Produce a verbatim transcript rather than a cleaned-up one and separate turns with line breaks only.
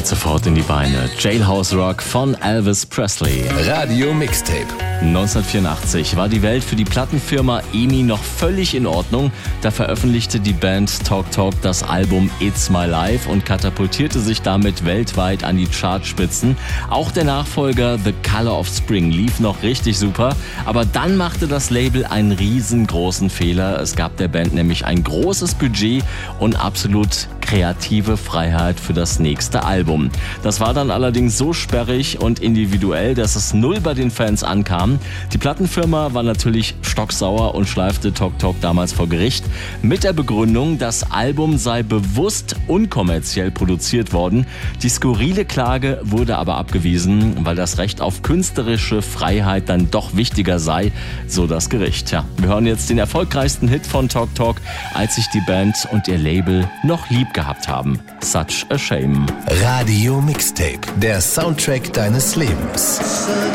geht sofort in die Beine. Jailhouse Rock von Elvis Presley.
Radio Mixtape.
neunzehnhundertvierundachtzig war die Welt für die Plattenfirma E M I noch völlig in Ordnung. Da veröffentlichte die Band Talk Talk das Album It's My Life und katapultierte sich damit weltweit an die Chartspitzen. Auch der Nachfolger The Color of Spring lief noch richtig super, aber dann machte das Label einen riesengroßen Fehler. Es gab der Band nämlich ein großes Budget und absolut kreative Freiheit für das nächste Album. Das war dann allerdings so sperrig und individuell, dass es null bei den Fans ankam. Die Plattenfirma war natürlich stocksauer und schleifte Talk Talk damals vor Gericht mit der Begründung, das Album sei bewusst unkommerziell produziert worden. Die skurrile Klage wurde aber abgewiesen, weil das Recht auf künstlerische Freiheit dann doch wichtiger sei, so das Gericht. Ja, wir hören jetzt den erfolgreichsten Hit von Talk Talk, als sich die Band und ihr Label noch lieb gehabt haben. Such a Shame.
Radio Mixtape, der Soundtrack deines Lebens.